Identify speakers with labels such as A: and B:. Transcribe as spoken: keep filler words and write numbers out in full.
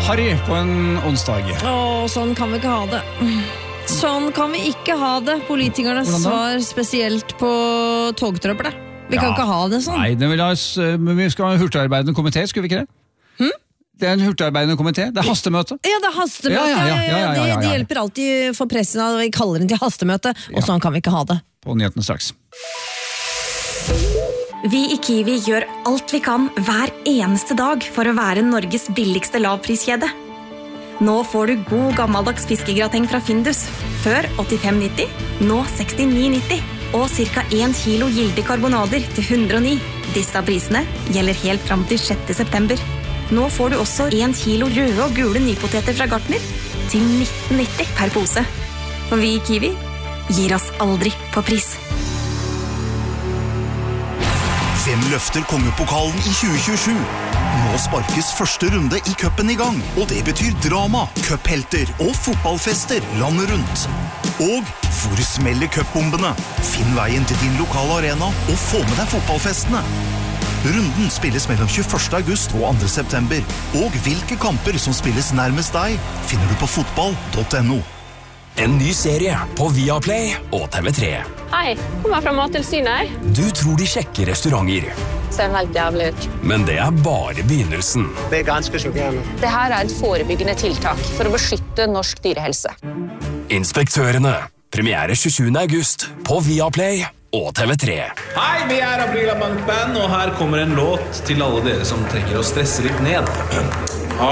A: Harry på en onsdag.
B: Åh, sånn kan vi ikke ha det. Sånn kan vi ikke ha det. Politikernes svar spesielt på togtrøbbelet. Vi kan
A: Ja.
B: ikke ha det sånn.
A: Nei, det vil ha, s- men vi skal ha en hurtigarbeidende komité, skulle vi ikke det?
B: Hm?
A: Det er en hurtigarbeidende komité, det er hastemøte.
B: Ja, det er hastemøte.
A: Ja, ja, ja, ja, ja, ja, ja.
B: De, de hjelper alltid for pressen, og vi kaller den til hastemøte, og
A: Ja.
B: sånn kan vi ikke ha det.
A: På nyhetene straks.
C: Vi i Kiwi gjør alt vi kan hver eneste dag for å være Norges billigste lavpriskjede. Nå får du god gammeldags fiskegrateng fra Findus. Før åttifem nitti, nå sekstini nitti. Og ca. én kilo gilde karbonader til hundre og ni. Disse prisene gjelder helt fram til sjette september. Nå får du også én kilo røde og gule nypoteter fra Gartner til nitten nitti per pose. For vi i Kiwi gir oss aldri på pris.
D: Hvem løfter kongepokalen i tjue tjuesju? Nå sparkes første runde i cupen i gang, og det betyr drama, cuphelter og fotballfester landet rundt. Og hvor smeller cupbombene? Finn veien til din lokale arena og få med deg fotballfestene. Runden spilles mellom tjueførste august og andre september, og hvilke kamper som spilles nærmest deg finner du på fotball punktum no.
E: En ny serie på Viaplay og T V tre.
F: Hei, kommer fra Mattilsynet.
E: Du tror de sjekker restauranter,
F: Ser helt jævlig ut.
E: men det er bare begynnelsen.
G: Det er ganske sjokkerende.
F: Det her er et forebyggende tiltak for å beskytte norsk dyrehelse.
E: Inspektørene. Premiere tjuesjuende august på Viaplay og T V tre.
H: Hei, vi er Aprila Bankband, og her kommer en låt til alle dere som trenger å stresse litt ned.